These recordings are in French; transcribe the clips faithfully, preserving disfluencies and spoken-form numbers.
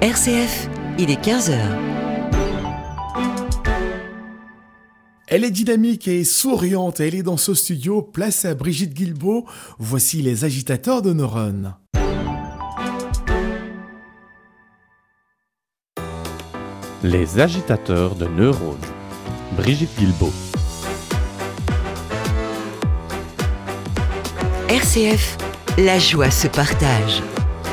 R C F, il est quinze heures. Elle est dynamique et souriante. Elle est dans ce studio. Place à Brigitte Guilbeault. Voici les agitateurs de neurones. Les agitateurs de neurones. Brigitte Guilbeault. R C F, la joie se partage.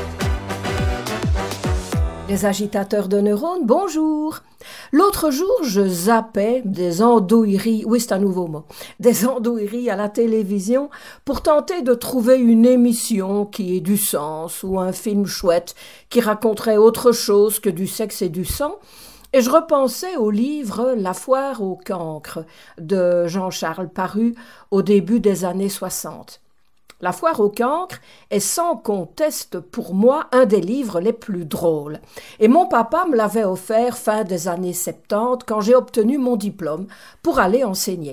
Les agitateurs de neurones, bonjour. L'autre jour, je zappais des andouilleries, oui c'est un nouveau mot, des andouilleries à la télévision pour tenter de trouver une émission qui ait du sens ou un film chouette qui raconterait autre chose que du sexe et du sang. Et je repensais au livre La foire au cancre de Jean-Charles paru au début des années soixante. La foire au cancre est sans conteste pour moi un des livres les plus drôles. Et mon papa me l'avait offert fin des années soixante-dix quand j'ai obtenu mon diplôme pour aller enseigner.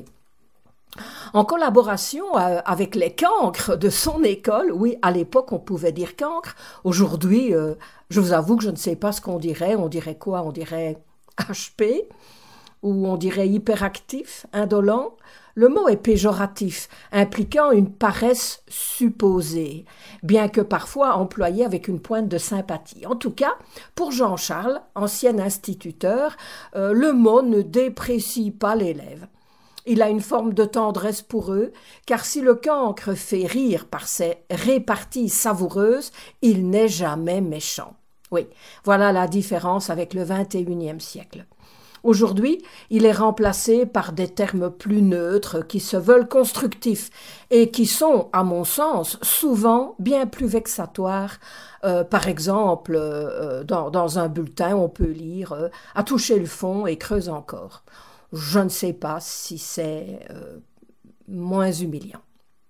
En collaboration avec les cancres de son école, oui, à l'époque on pouvait dire cancre, aujourd'hui euh, je vous avoue que je ne sais pas ce qu'on dirait, on dirait quoi, on dirait H P ou on dirait hyperactif, indolent. Le mot est péjoratif, impliquant une paresse supposée, bien que parfois employé avec une pointe de sympathie. En tout cas, pour Jean-Charles, ancien instituteur, euh, le mot ne déprécie pas l'élève. Il a une forme de tendresse pour eux, car si le cancre fait rire par ses réparties savoureuses, il n'est jamais méchant. Oui, voilà la différence avec le vingt et unième siècle. Aujourd'hui, il est remplacé par des termes plus neutres qui se veulent constructifs et qui sont, à mon sens, souvent bien plus vexatoires. Euh, par exemple, euh, dans, dans un bulletin, on peut lire euh, « à toucher le fond et creuse encore ». Je ne sais pas si c'est euh, moins humiliant.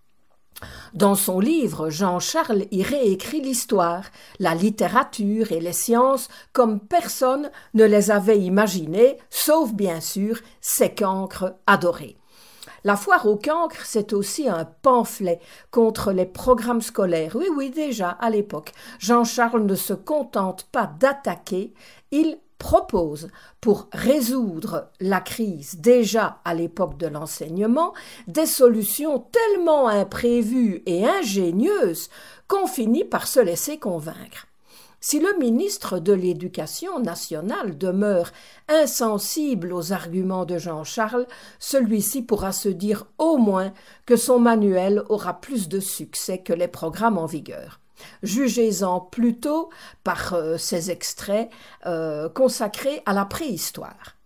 Dans son livre, Jean-Charles y réécrit l'histoire, la littérature et les sciences comme personne ne les avait imaginées, sauf bien sûr ses cancres adorés. La foire au cancre, c'est aussi un pamphlet contre les programmes scolaires. Oui, oui, déjà, à l'époque, Jean-Charles ne se contente pas d'attaquer, il propose, pour résoudre la crise déjà à l'époque de l'enseignement, des solutions tellement imprévues et ingénieuses qu'on finit par se laisser convaincre. Si le ministre de l'Éducation nationale demeure insensible aux arguments de Jean-Charles, celui-ci pourra se dire au moins que son manuel aura plus de succès que les programmes en vigueur. Jugez-en plutôt par euh, ces extraits euh, consacrés à la préhistoire.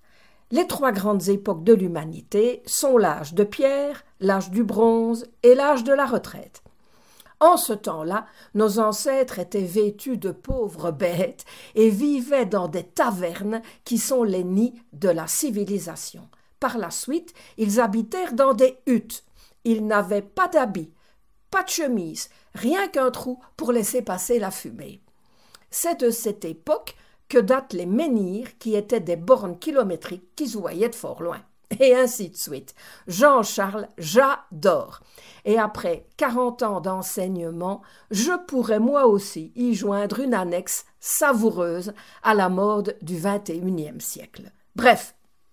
Les trois grandes époques de l'humanité sont l'âge de pierre, l'âge du bronze et l'âge de la retraite. En ce temps-là, nos ancêtres étaient vêtus de pauvres bêtes et vivaient dans des tavernes qui sont les nids de la civilisation. Par la suite, ils habitèrent dans des huttes. Ils n'avaient pas d'habits, pas de chemise, rien qu'un trou pour laisser passer la fumée. C'est de cette époque que datent les menhirs qui étaient des bornes kilométriques qui se voyaient de fort loin. Et ainsi de suite. Jean-Charles, j'adore. Et après quarante ans d'enseignement, je pourrais moi aussi y joindre une annexe savoureuse à la mode du vingt et unième siècle. Bref.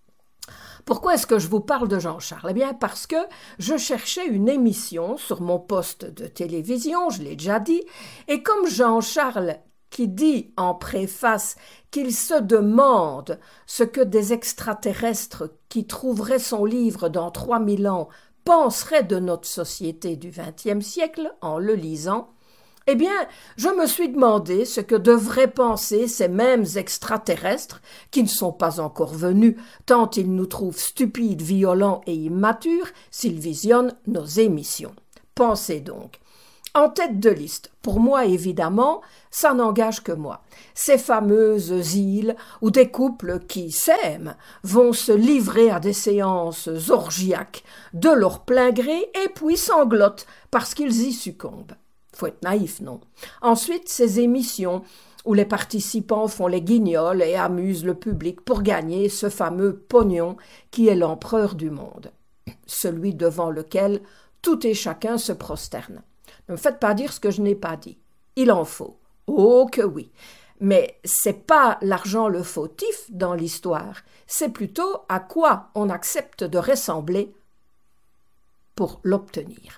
Pourquoi est-ce que je vous parle de Jean-Charles ? Eh bien, parce que je cherchais une émission sur mon poste de télévision, je l'ai déjà dit, et comme Jean-Charles, qui dit en préface qu'il se demande ce que des extraterrestres qui trouveraient son livre dans trois mille ans penseraient de notre société du vingtième siècle en le lisant, eh bien, je me suis demandé ce que devraient penser ces mêmes extraterrestres, qui ne sont pas encore venus, tant ils nous trouvent stupides, violents et immatures, s'ils visionnent nos émissions. Pensez donc. En tête de liste, pour moi évidemment, ça n'engage que moi. Ces fameuses îles où des couples qui s'aiment vont se livrer à des séances orgiaques de leur plein gré et puis sanglotent parce qu'ils y succombent. Faut être naïf, non? Ensuite, ces émissions où les participants font les guignols et amusent le public pour gagner ce fameux pognon qui est l'empereur du monde, celui devant lequel tout et chacun se prosterne. Ne me faites pas dire ce que je n'ai pas dit. Il en faut. Oh que oui. Mais c'est pas l'argent le fautif dans l'histoire, c'est plutôt à quoi on accepte de ressembler pour l'obtenir.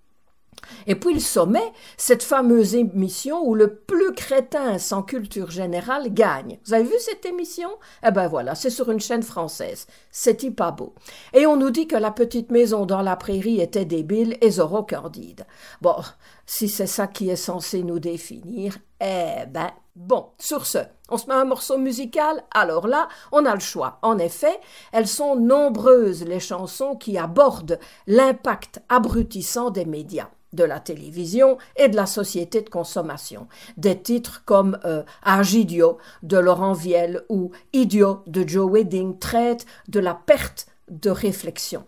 Et puis le sommet, cette fameuse émission où le plus crétin sans culture générale gagne. Vous avez vu cette émission? Eh ben voilà, c'est sur une chaîne française. C'est pas beau. Et on nous dit que la petite maison dans la prairie était débile et Zorro candide. Bon, si c'est ça qui est censé nous définir, eh ben bon, sur ce, on se met un morceau musical, alors là, on a le choix. En effet, elles sont nombreuses les chansons qui abordent l'impact abrutissant des médias, de la télévision et de la société de consommation. Des titres comme euh, « Âge idiot » de Laurent Viel ou « Idiot » de Joe Wedding traitent de la perte de réflexion.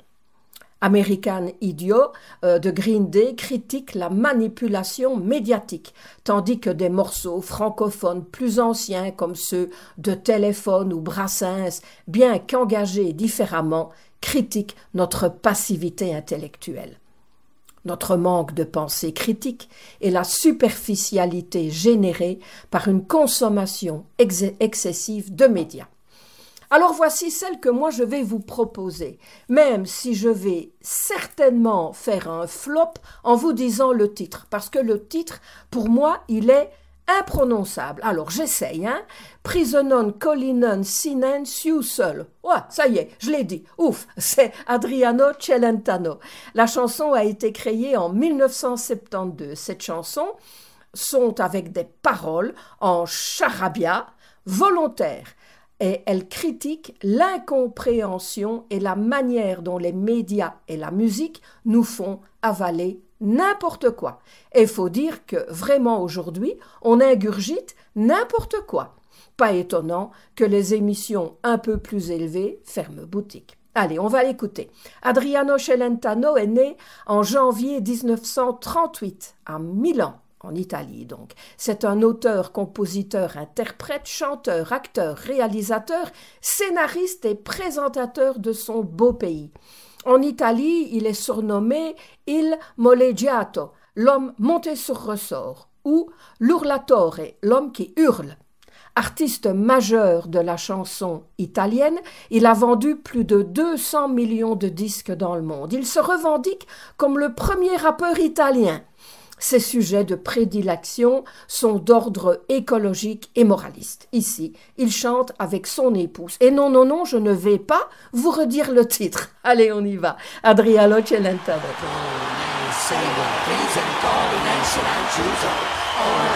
American Idiot euh, de Green Day critique la manipulation médiatique, tandis que des morceaux francophones plus anciens comme ceux de Téléphone ou Brassens, bien qu'engagés différemment, critiquent notre passivité intellectuelle. Notre manque de pensée critique et la superficialité générée par une consommation ex- excessive de médias. Alors voici celle que moi je vais vous proposer, même si je vais certainement faire un flop en vous disant le titre, parce que le titre, pour moi, il est imprononçable. Alors j'essaye, hein. Prisonon Collinen Sinen Siu Seul. Ouais, ça y est, je l'ai dit. Ouf, c'est Adriano Celentano. La chanson a été créée en dix-neuf cent soixante-douze. Cette chanson sont avec des paroles en charabia volontaires. Et elle critique l'incompréhension et la manière dont les médias et la musique nous font avaler n'importe quoi. Et il faut dire que vraiment aujourd'hui, on ingurgite n'importe quoi. Pas étonnant que les émissions un peu plus élevées ferment boutique. Allez, on va l'écouter. Adriano Celentano est né en janvier dix-neuf cent trente-huit à Milan, en Italie donc. C'est un auteur, compositeur, interprète, chanteur, acteur, réalisateur, scénariste et présentateur de son beau pays. En Italie, il est surnommé Il Moleggiato, l'homme monté sur ressort, ou l'Urlatore, l'homme qui hurle. Artiste majeur de la chanson italienne, il a vendu plus de deux cents millions de disques dans le monde. Il se revendique comme le premier rappeur italien. Ses sujets de prédilection sont d'ordre écologique et moraliste. Ici, il chante avec son épouse. Et non, non, non, je ne vais pas vous redire le titre. Allez, on y va. Adriano Celentano.